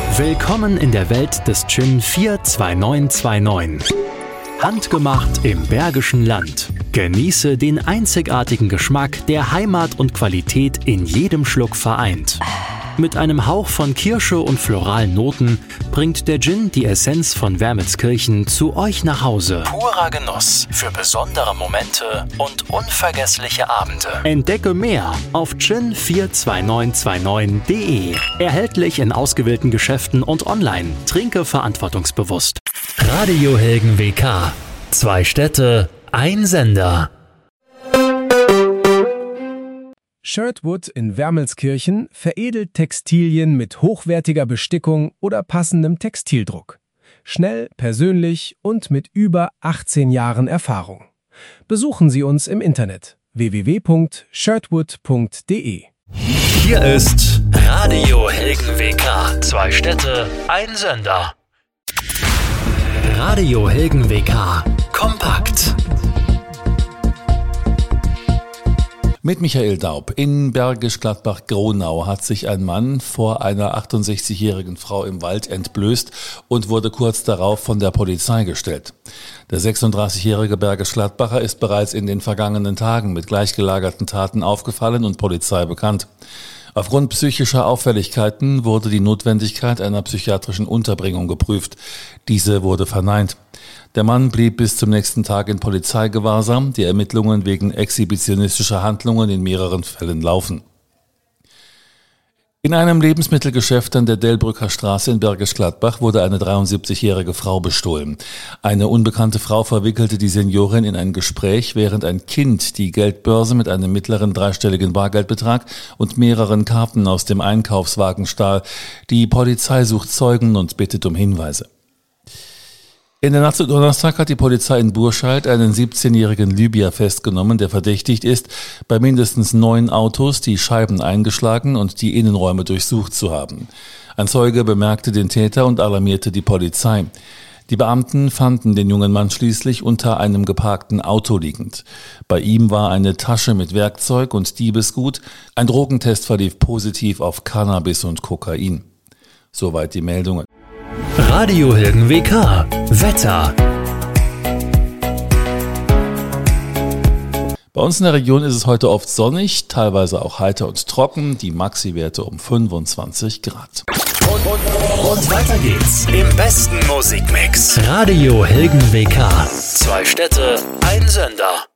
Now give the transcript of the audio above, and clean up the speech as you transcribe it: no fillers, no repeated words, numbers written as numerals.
Willkommen in der Welt des Gin 42929. Handgemacht im Bergischen Land. Genieße den einzigartigen Geschmack, der Heimat und Qualität in jedem Schluck vereint. Mit einem Hauch von Kirsche und floralen Noten bringt der Gin die Essenz von Wermelskirchen zu euch nach Hause. Purer Genuss für besondere Momente und unvergessliche Abende. Entdecke mehr auf gin42929.de. Erhältlich in ausgewählten Geschäften und online. Trinke verantwortungsbewusst. Radio Helgen WK. 2 Städte, ein Sender. Shirtwood in Wermelskirchen veredelt Textilien mit hochwertiger Bestickung oder passendem Textildruck. Schnell, persönlich und mit über 18 Jahren Erfahrung. Besuchen Sie uns im Internet www.shirtwood.de. Hier ist Radio Helgen WK. 2 Städte, ein Sender. Radio Helgen WK. Kompakt. Mit Michael Daub. In Bergisch Gladbach-Gronau hat sich ein Mann vor einer 68-jährigen Frau im Wald entblößt und wurde kurz darauf von der Polizei gestellt. Der 36-jährige Bergisch Gladbacher ist bereits in den vergangenen Tagen mit gleichgelagerten Taten aufgefallen und Polizei bekannt. Aufgrund psychischer Auffälligkeiten wurde die Notwendigkeit einer psychiatrischen Unterbringung geprüft. Diese wurde verneint. Der Mann blieb bis zum nächsten Tag in Polizeigewahrsam. Die Ermittlungen wegen exhibitionistischer Handlungen in mehreren Fällen laufen. In einem Lebensmittelgeschäft an der Delbrücker Straße in Bergisch Gladbach wurde eine 73-jährige Frau bestohlen. Eine unbekannte Frau verwickelte die Seniorin in ein Gespräch, während ein Kind die Geldbörse mit einem mittleren dreistelligen Bargeldbetrag und mehreren Karten aus dem Einkaufswagen stahl. Die Polizei sucht Zeugen und bittet um Hinweise. In der Nacht zu Donnerstag hat die Polizei in Burscheid einen 17-jährigen Libyer festgenommen, der verdächtigt ist, bei mindestens 9 Autos die Scheiben eingeschlagen und die Innenräume durchsucht zu haben. Ein Zeuge bemerkte den Täter und alarmierte die Polizei. Die Beamten fanden den jungen Mann schließlich unter einem geparkten Auto liegend. Bei ihm war eine Tasche mit Werkzeug und Diebesgut. Ein Drogentest verlief positiv auf Cannabis und Kokain. Soweit die Meldungen. Radio Helgen WK. Wetter. Bei uns in der Region ist es heute oft sonnig, teilweise auch heiter und trocken, die Maxi-Werte um 25 Grad. Und weiter geht's im besten Musikmix. Radio Helgen WK. 2 Städte, ein Sender.